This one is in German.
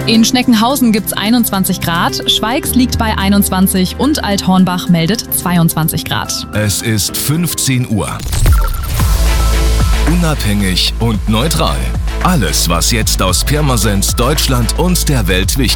In Schneckenhausen gibt's 21 Grad, Schweigs liegt bei 21 und Althornbach meldet 22 Grad. Es ist 15 Uhr. Unabhängig und neutral. Alles, was jetzt aus Pirmasens, Deutschland und der Welt wichtig ist.